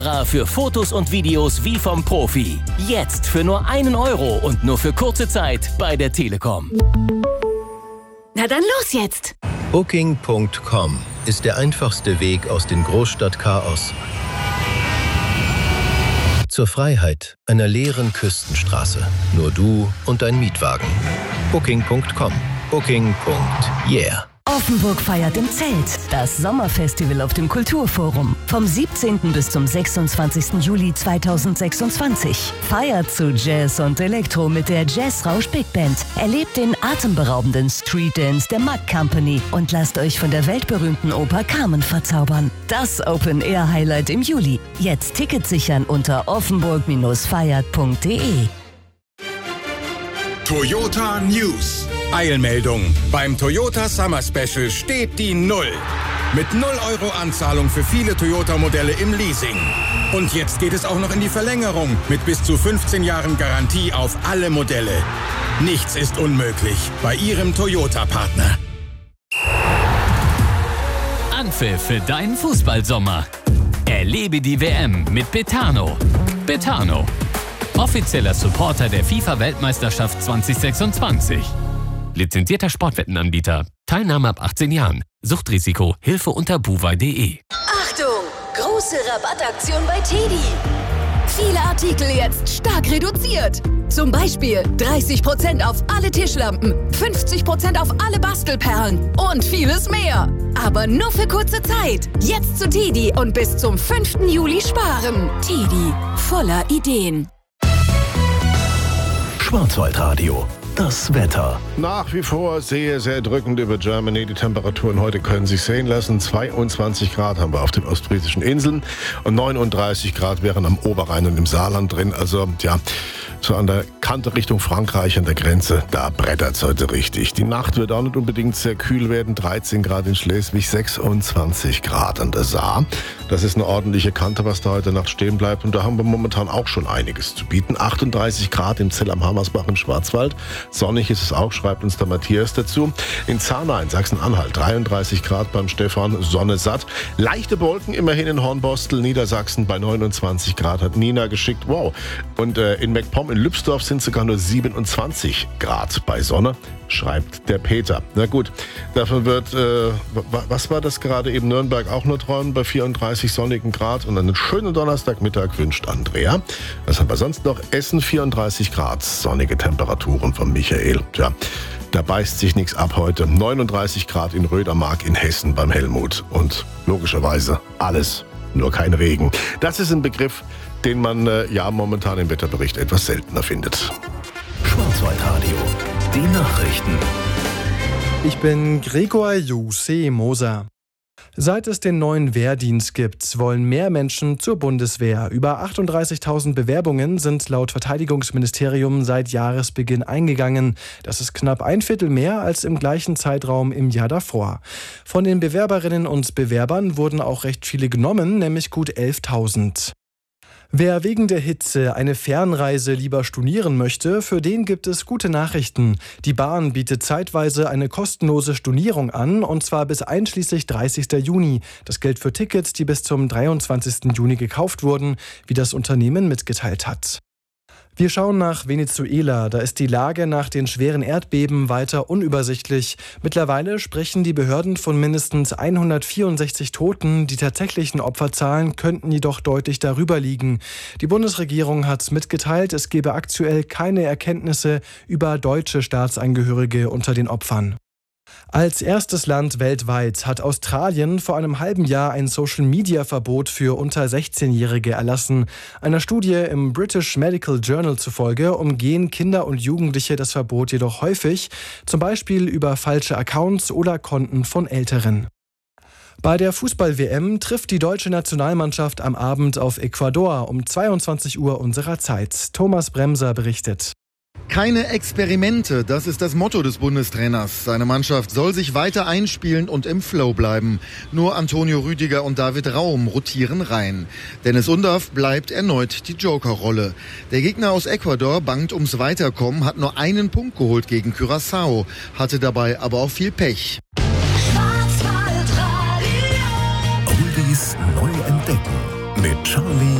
Für Fotos und Videos wie vom Profi. Jetzt für nur 1 Euro und nur für kurze Zeit bei der Telekom. Na dann los jetzt! Booking.com ist der einfachste Weg aus dem Großstadtchaos zur Freiheit einer leeren Küstenstraße. Nur du und dein Mietwagen. Booking.com. Booking.yeah. Offenburg feiert im Zelt. Das Sommerfestival auf dem Kulturforum. Vom 17. bis zum 26. Juli 2026. Feiert zu Jazz und Elektro mit der Jazzrausch Big Band. Erlebt den atemberaubenden Street Dance der Mack Company und lasst euch von der weltberühmten Oper Carmen verzaubern. Das Open-Air-Highlight im Juli. Jetzt Tickets sichern unter offenburg-feiert.de. Toyota News. Eilmeldung. Beim Toyota Summer Special steht die 0. Mit 0 Euro Anzahlung für viele Toyota-Modelle im Leasing. Und jetzt geht es auch noch in die Verlängerung mit bis zu 15 Jahren Garantie auf alle Modelle. Nichts ist unmöglich bei Ihrem Toyota-Partner. Anpfiff für deinen Fußballsommer. Erlebe die WM mit Betano. Betano. Offizieller Supporter der FIFA-Weltmeisterschaft 2026. Lizenzierter Sportwettenanbieter. Teilnahme ab 18 Jahren. Suchtrisiko. Hilfe unter buwei.de. Achtung! Große Rabattaktion bei TEDi. Viele Artikel jetzt stark reduziert. Zum Beispiel 30% auf alle Tischlampen, 50% auf alle Bastelperlen und vieles mehr. Aber nur für kurze Zeit. Jetzt zu TEDi und bis zum 5. Juli sparen. TEDi. Voller Ideen. Schwarzwaldradio. Das Wetter. Nach wie vor sehr drückend über Germany. Die Temperaturen heute können sich sehen lassen. 22 Grad haben wir auf den ostfriesischen Inseln und 39 Grad wären am Oberrhein und im Saarland drin. Also, so an der Kante Richtung Frankreich an der Grenze, da brettert es heute richtig. Die Nacht wird auch nicht unbedingt sehr kühl werden. 13 Grad in Schleswig, 26 Grad an der Saar. Das ist eine ordentliche Kante, was da heute Nacht stehen bleibt. Und da haben wir momentan auch schon einiges zu bieten. 38 Grad im Zell am Hammersbach im Schwarzwald. Sonnig ist es auch, schreibt uns der Matthias dazu. In Zahna in Sachsen-Anhalt 33 Grad beim Stefan, Sonne satt. Leichte Wolken immerhin in Hornbostel, Niedersachsen bei 29 Grad, hat Nina geschickt. Wow. Und in MacPom in Lübsdorf sind sogar nur 27 Grad bei Sonne, schreibt der Peter. Na gut, dafür wird, was war das gerade eben, Nürnberg auch nur träumen bei 34 sonnigen Grad und einen schönen Donnerstagmittag wünscht Andrea. Was haben wir sonst noch? Essen 34 Grad, sonnige Temperaturen von Michael. Tja, da beißt sich nichts ab heute. 39 Grad in Rödermark in Hessen beim Helmut und logischerweise alles, nur kein Regen. Das ist ein Begriff, den man momentan im Wetterbericht etwas seltener findet. Schwarzwaldradio. Die Nachrichten. Ich bin Gregor Jose Moser. Seit es den neuen Wehrdienst gibt, wollen mehr Menschen zur Bundeswehr. Über 38.000 Bewerbungen sind laut Verteidigungsministerium seit Jahresbeginn eingegangen. Das ist knapp 1/4 mehr als im gleichen Zeitraum im Jahr davor. Von den Bewerberinnen und Bewerbern wurden auch recht viele genommen, nämlich gut 11.000. Wer wegen der Hitze eine Fernreise lieber stornieren möchte, für den gibt es gute Nachrichten. Die Bahn bietet zeitweise eine kostenlose Stornierung an, und zwar bis einschließlich 30. Juni. Das gilt für Tickets, die bis zum 23. Juni gekauft wurden, wie das Unternehmen mitgeteilt hat. Wir schauen nach Venezuela. Da ist die Lage nach den schweren Erdbeben weiter unübersichtlich. Mittlerweile sprechen die Behörden von mindestens 164 Toten. Die tatsächlichen Opferzahlen könnten jedoch deutlich darüber liegen. Die Bundesregierung hat mitgeteilt, es gebe aktuell keine Erkenntnisse über deutsche Staatsangehörige unter den Opfern. Als erstes Land weltweit hat Australien vor einem halben Jahr ein Social-Media-Verbot für unter 16-Jährige erlassen. Einer Studie im British Medical Journal zufolge umgehen Kinder und Jugendliche das Verbot jedoch häufig, zum Beispiel über falsche Accounts oder Konten von Älteren. Bei der Fußball-WM trifft die deutsche Nationalmannschaft am Abend auf Ecuador um 22 Uhr unserer Zeit. Thomas Bremser berichtet. Keine Experimente, das ist das Motto des Bundestrainers. Seine Mannschaft soll sich weiter einspielen und im Flow bleiben. Nur Antonio Rüdiger und David Raum rotieren rein. Dennis Undaff bleibt erneut die Jokerrolle. Der Gegner aus Ecuador bangt ums Weiterkommen, hat nur einen Punkt geholt gegen Curaçao, hatte dabei aber auch viel Pech. Oldies neu entdecken mit Charlie